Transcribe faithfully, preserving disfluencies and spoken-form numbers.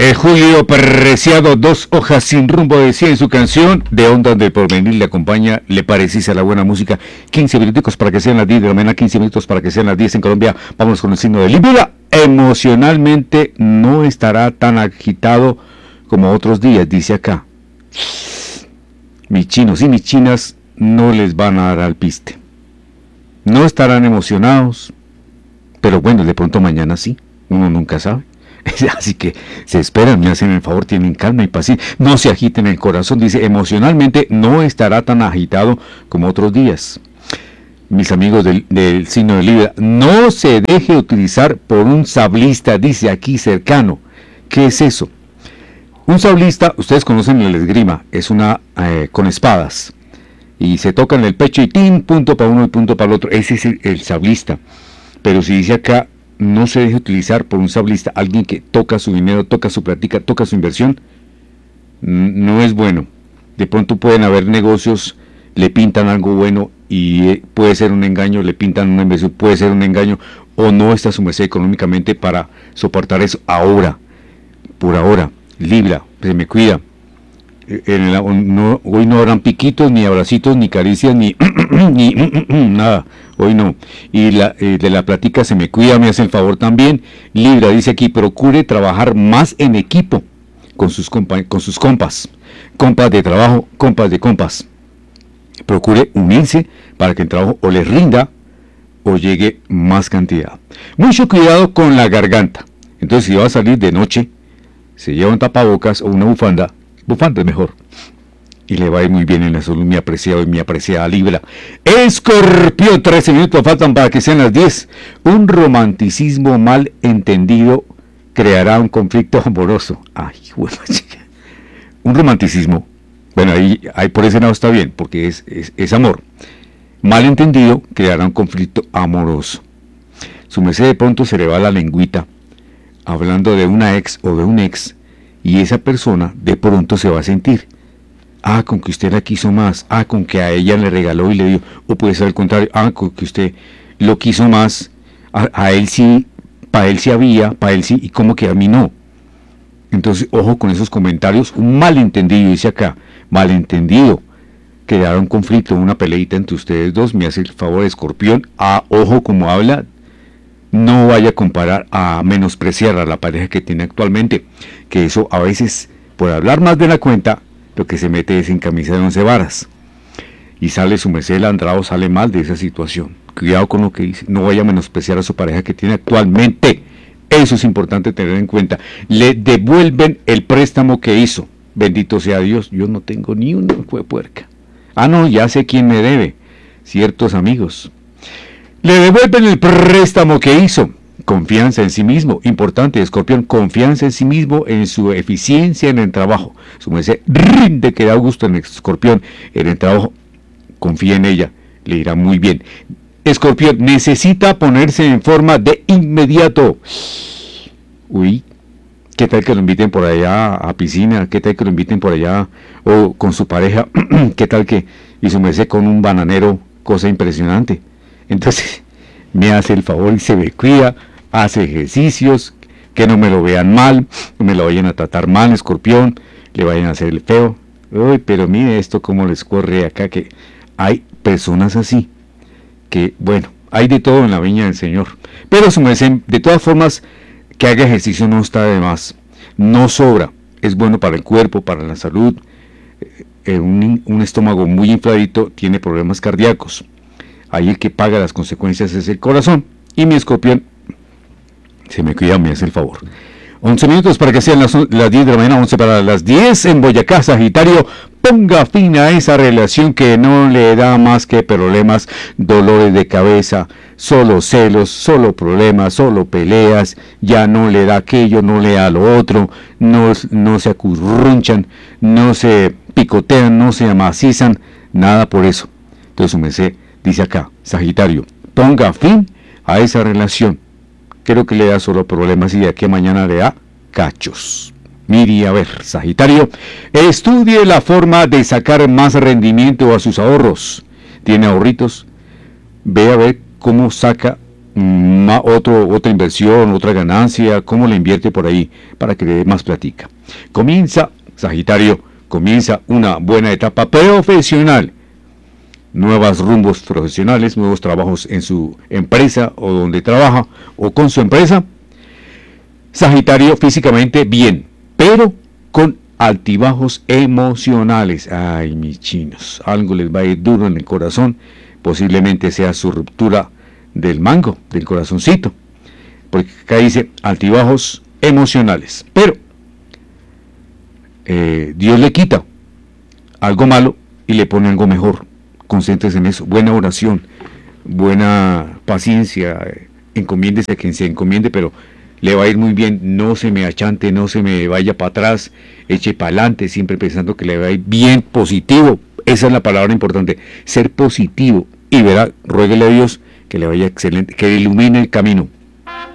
El Julio Preciado, dos hojas sin rumbo, decía en su canción, de Ondas del Porvenir le acompaña, le parecís a la buena música. quince minutos para que sean las diez de la mañana, quince minutos para que sean las diez en Colombia. Vamos con el signo de Libra. Emocionalmente no estará tan agitado como otros días, dice acá. Mis chinos y mis chinas no les van a dar alpiste. No estarán emocionados, pero bueno, de pronto mañana sí, uno nunca sabe. Así que se esperan, me hacen el favor, tienen calma y paciencia, no se agiten el corazón. Dice, emocionalmente no estará tan agitado como otros días. Mis amigos del, del signo de Libra, no se deje utilizar por un sablista, dice aquí cercano. ¿Qué es eso? Un sablista, ustedes conocen el esgrima, es una eh, con espadas y se tocan el pecho y ¡tim! Punto para uno y punto para el otro. Ese es el, el sablista. Pero si dice acá, no se deje utilizar por un sablista, alguien que toca su dinero, toca su plática, toca su inversión, no es bueno. De pronto pueden haber negocios, le pintan algo bueno y puede ser un engaño, le pintan una inversión, puede ser un engaño, o no está su merced económicamente para soportar eso ahora, por ahora. Libra, se me cuida. En el, no, hoy no habrán piquitos, ni abracitos, ni caricias, ni, ni nada, hoy no. Y la, eh, de la plática se me cuida, me hace el favor también. Libra dice aquí, procure trabajar más en equipo con sus, compa con sus compas, compas de trabajo, compas de compas. Procure unirse para que el trabajo o les rinda o llegue más cantidad. Mucho cuidado con la garganta. Entonces, si va a salir de noche, se lleva un tapabocas o una bufanda, bufanda es mejor, y le va a ir muy bien en la salud, mi apreciado y mi apreciada Libra. Escorpión, trece minutos faltan para que sean las diez. Un romanticismo mal entendido creará un conflicto amoroso. Ay, bueno, un romanticismo, bueno, ahí, ahí por ese lado está bien, porque es, es, es amor. Mal entendido creará un conflicto amoroso. Su merced de pronto se le va la lengüita hablando de una ex o de un ex, y esa persona de pronto se va a sentir, ah, con que usted la quiso más, ah, con que a ella le regaló y le dio, o puede ser al contrario, ah, con que usted lo quiso más, a, a él sí, para él sí había, para él sí, y como que a mí no. Entonces, ojo con esos comentarios, un malentendido, dice acá, malentendido, creará un conflicto, una peleita entre ustedes dos, me hace el favor, Escorpión, ah, ojo como habla. No vaya a comparar, a menospreciar a la pareja que tiene actualmente, que eso a veces, por hablar más de la cuenta, lo que se mete es en camisa de once varas. Y sale su merced, el andrado sale mal de esa situación. Cuidado con lo que dice, no vaya a menospreciar a su pareja que tiene actualmente. Eso es importante tener en cuenta. Le devuelven el préstamo que hizo. Bendito sea Dios, yo no tengo ni una puerca. Ah, no, ya sé quién me debe. Ciertos amigos. Le devuelven el préstamo que hizo. Confianza en sí mismo, importante, Escorpión, confianza en sí mismo, en su eficiencia en el trabajo. Su merced rinde, que da gusto en el Escorpión, en el trabajo, confía en ella, le irá muy bien. Escorpión, necesita ponerse en forma de inmediato. Uy, ¿qué tal que lo inviten por allá a piscina? ¿Qué tal que lo inviten por allá o con su pareja? ¿Qué tal que, y su merced con un bananero, cosa impresionante? Entonces, me hace el favor y se me cuida, hace ejercicios, que no me lo vean mal, no me lo vayan a tratar mal, Escorpión, le vayan a hacer el feo. Uy, pero mire esto cómo les corre acá, que hay personas así, que bueno, hay de todo en la viña del Señor. Pero su merced, de todas formas, que haga ejercicio no está de más, no sobra, es bueno para el cuerpo, para la salud. Eh, un, un estómago muy infladito tiene problemas cardíacos. Ahí el que paga las consecuencias es el corazón. Y mi Escorpión, se me cuida, me hace el favor. once minutos para que sean las, las diez de la mañana, once para las diez en Boyacá, Sagitario. Ponga fin a esa relación que no le da más que problemas, dolores de cabeza, solo celos, solo problemas, solo peleas. Ya no le da aquello, no le da lo otro, no, no se acurrunchan, no se picotean, no se amacizan, nada por eso. Entonces, me sé. Dice acá, Sagitario, ponga fin a esa relación. Creo que le da solo problemas y de aquí a mañana le da cachos. Mire, a ver, Sagitario, estudie la forma de sacar más rendimiento a sus ahorros. ¿Tiene ahorritos? Ve a ver cómo saca ma- otro, otra inversión, otra ganancia, cómo le invierte por ahí para que le dé más platica. Comienza, Sagitario, comienza una buena etapa profesional, nuevos rumbos profesionales, nuevos trabajos en su empresa o donde trabaja o con su empresa. Sagitario, físicamente bien, pero con altibajos emocionales. Ay, mis chinos, algo les va a ir duro en el corazón, posiblemente sea su ruptura del mango, del corazoncito, porque acá dice altibajos emocionales, pero eh, Dios le quita algo malo y le pone algo mejor. Concéntrese en eso, buena oración, buena paciencia, eh, encomiéndese a quien se encomiende, pero le va a ir muy bien, no se me achante, no se me vaya para atrás, eche para adelante, siempre pensando que le va a ir bien, positivo, esa es la palabra importante, ser positivo, y verá, ruéguele a Dios que le vaya excelente, que ilumine el camino.